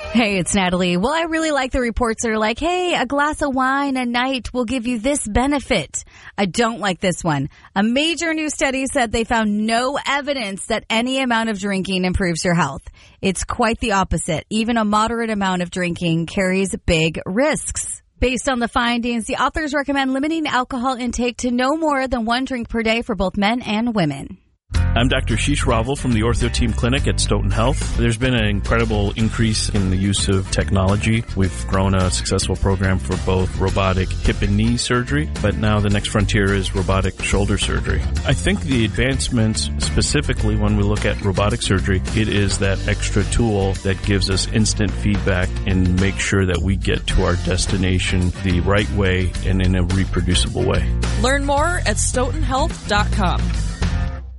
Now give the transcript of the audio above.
Hey, it's Natalie. Well, I really like the reports that are like, hey, a glass of wine a night will give you this benefit. I don't like this one. A major new study said they found no evidence that any amount of drinking improves your health. It's quite the opposite. Even a moderate amount of drinking carries big risks. Based on the findings, the authors recommend limiting alcohol intake to no more than 1 drink per day for both men and women. I'm Dr. Sheesh Raval from the Ortho Team Clinic at Stoughton Health. There's been an incredible increase in the use of technology. We've grown a successful program for both robotic hip and knee surgery, but now the next frontier is robotic shoulder surgery. I think the advancements, specifically when we look at robotic surgery, it is that extra tool that gives us instant feedback and make sure that we get to our destination the right way and in a reproducible way. Learn more at stoughtonhealth.com.